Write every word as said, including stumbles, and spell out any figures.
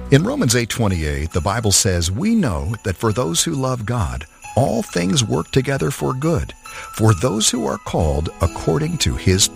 In Romans eight twenty-eight, the Bible says, "We know that for those who love God, all things work together for good, for those who are called according to His